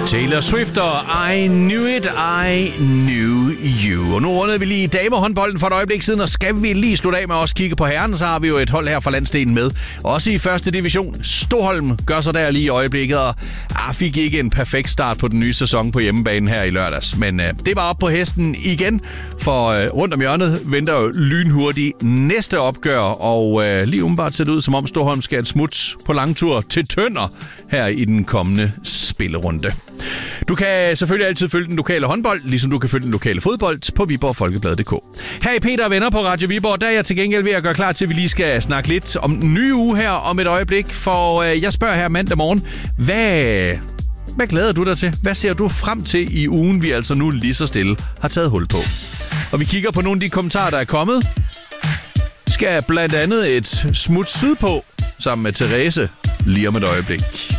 Taylor Swift og I Knew It, I Knew You. Og nu rundede vi lige damehåndbolden for et øjeblik siden, og skal vi lige slutte af med at også kigge på herren, så har vi jo et hold her fra landsdelen med. Også i første division. Stoholm gør sig der lige i øjeblikket, og fik ikke en perfekt start på den nye sæson på hjemmebanen her i lørdags. Men det var op på hesten igen, for rundt om hjørnet venter jo lynhurtigt næste opgør, og lige umiddelbart ser det ud, som om Stoholm skal et smut på langtur til Tønder her i den kommende spillerunde. Du kan selvfølgelig altid følge den lokale håndbold, ligesom du kan følge den lokale fodbold på viborgfolkebladet.dk. Her i Peter og Venner på Radio Viborg, der er jeg til gengæld ved at gøre klar til, at vi lige skal snakke lidt om den nye uge her om et øjeblik, for jeg spørger her mandag morgen, hvad glæder du dig til? Hvad ser du frem til i ugen, vi altså nu lige så stille har taget hul på? Og vi kigger på nogle af de kommentarer, der er kommet. Skal blandt andet et smut sydpå sammen med Therese lige om et øjeblik.